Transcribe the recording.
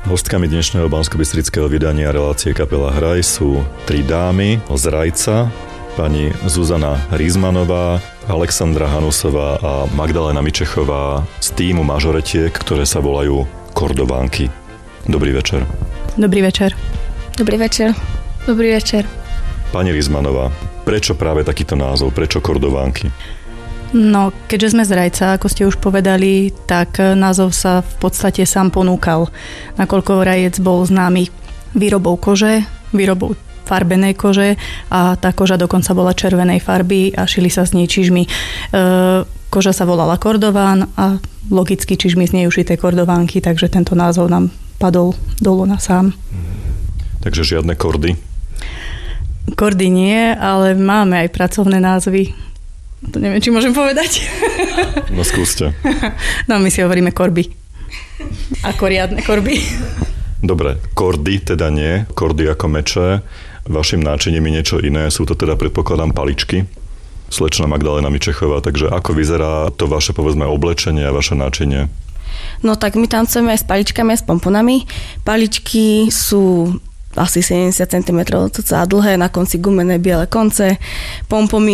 Hostkami dnešného banskobystrického vydania relácie Kapela Hraj sú 3 dámy z Rajca, pani Zuzana Rizmanová, Alexandra Hanusová a Magdalena Mičechová z tímu mažoretiek, ktoré sa volajú Kordovánky. Dobrý večer. Dobrý večer. Dobrý večer. Dobrý večer. Pani Rizmanová, prečo práve takýto názov? Prečo Kordovánky? No, keďže sme z Rajca, ako ste už povedali, tak názov sa v podstate sám ponúkal. Nakoľko Rajec bol známy výrobou kože, výrobou farbenej kože a tá koža dokonca bola červenej farby a šili sa z nej čižmy. Koža sa volala kordován a logicky čižmy z nej ušité kordovánky, takže tento názov nám padol dolu na sám. Takže žiadne kordy? Kordy nie, ale máme aj pracovné názvy. To neviem, či môžem povedať. No skúste. No my si hovoríme korby. Ako riadne korby. Dobre, kordy teda nie, kordy ako meče. Vašim náčiním je niečo iné, sú to teda predpokladám paličky. Slečna Magdalena Mičechová, takže ako vyzerá to vaše, povedzme, oblečenie a vaše náčinie? No tak my tancujeme aj s paličkami a s pomponami. Paličky sú asi 70 cm cca dlhé, na konci gumené biele konce. Pompomy